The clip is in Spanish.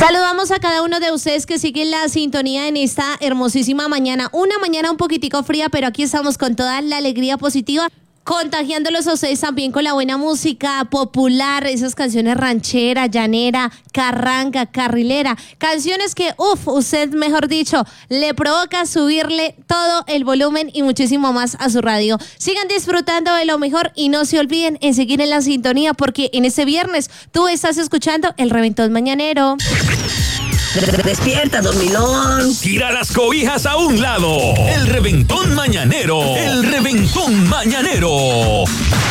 Saludamos a cada uno de ustedes que siguen la sintonía en esta hermosísima mañana. Una mañana un poquitico fría, pero aquí estamos con toda la alegría positiva, contagiándolos a ustedes también con la buena música popular, esas canciones ranchera, llanera, carranga, carrilera, canciones que, usted mejor dicho, le provoca subirle todo el volumen y muchísimo más a su radio. Sigan disfrutando de lo mejor y no se olviden en seguir en la sintonía, porque en este viernes tú estás escuchando El Reventón Mañanero. Despierta, dormilón. Tira las cobijas a un lado. El Reventón Mañanero. El Reventón Mañanero.